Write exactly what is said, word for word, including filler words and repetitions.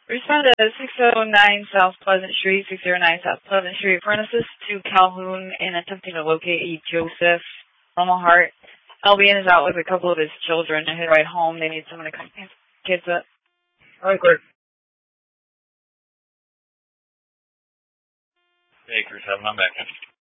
Respond to six oh nine South Pleasant Street, six oh nine South Pleasant Street. Premises to Calhoun in attempting to locate a Joseph Hart. Albion is out with a couple of his children and head right home. They need someone to come pick kids up. All right, clear. Hey, Chris, have I'm back.